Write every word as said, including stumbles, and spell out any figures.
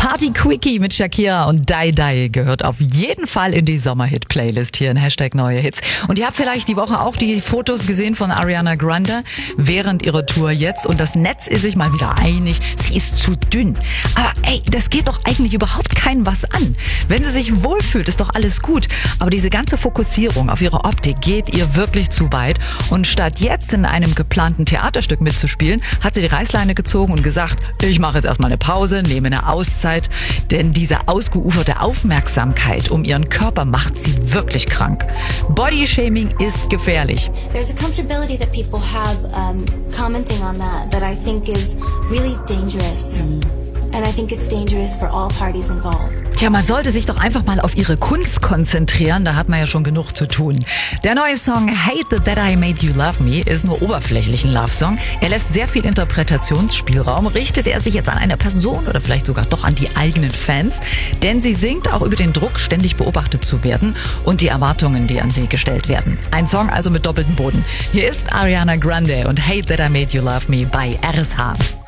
Party Quickie mit Shakira und Die Die gehört auf jeden Fall in die Sommerhit-Playlist hier in Hashtag Neue Hits. Und ihr habt vielleicht die Woche auch die Fotos gesehen von Ariana Grande während ihrer Tour jetzt. Und das Netz ist sich mal wieder einig, sie ist zu dünn. Aber ey, das geht doch eigentlich überhaupt keinem was an. Wenn sie sich wohlfühlt, ist doch alles gut. Aber diese ganze Fokussierung auf ihre Optik geht ihr wirklich zu weit. Und statt jetzt in einem geplanten Theaterstück mitzuspielen, hat sie die Reißleine gezogen und gesagt, ich mache jetzt erstmal eine Pause, nehme eine Auszeit. Denn diese ausgeuferte Aufmerksamkeit um ihren Körper macht sie wirklich krank. Bodyshaming ist gefährlich. There's a comfortability that people have um, commenting on that that I think is really dangerous. Mm. And I think it's dangerous for all parties involved. Tja, man sollte sich doch einfach mal auf ihre Kunst konzentrieren, da hat man ja schon genug zu tun. Der neue Song Hate That I Made You Love Me ist nur oberflächlich ein Love-Song. Er lässt sehr viel Interpretationsspielraum. Richtet er sich jetzt an eine Person oder vielleicht sogar doch an die eigenen Fans? Denn sie singt auch über den Druck, ständig beobachtet zu werden und die Erwartungen, die an sie gestellt werden. Ein Song also mit doppeltem Boden. Hier ist Ariana Grande und Hate That I Made You Love Me bei R S H.